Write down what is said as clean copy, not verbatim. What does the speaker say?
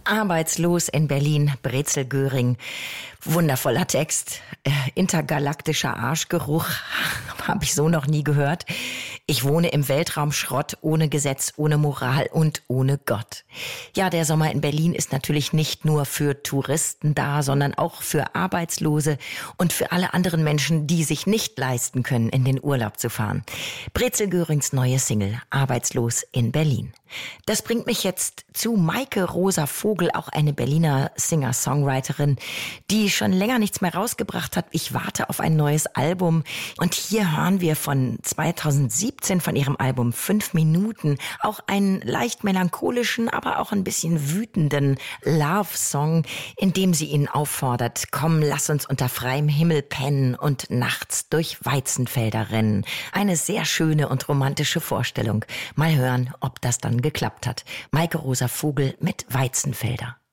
Arbeitslos in Berlin, Brezel Göring. Wundervoller Text. Intergalaktischer Arschgeruch. Habe ich so noch nie gehört. Ich wohne im Weltraumschrott, ohne Gesetz, ohne Moral und ohne Gott. Ja, der Sommer in Berlin ist natürlich nicht nur für Touristen da, sondern auch für Arbeitslose und für alle anderen Menschen, die sich nicht leisten können, in den Urlaub zu fahren. Brezel Görings neue Single, Arbeitslos in Berlin. Das bringt mich jetzt zu Maike Rosa Vogel, auch eine Berliner Singer-Songwriterin, die schon länger nichts mehr rausgebracht hat. Ich warte auf ein neues Album. Und hier hören wir von 2017 von ihrem Album 5 Minuten auch einen leicht melancholischen, aber auch ein bisschen wütenden Love-Song, in dem sie ihn auffordert: Komm, lass uns unter freiem Himmel pennen und nachts durch Weizenfelder rennen. Eine sehr schöne und romantische Vorstellung. Mal hören, ob das dann geklappt hat. Maike Rosa Vogel mit Weizenfelder.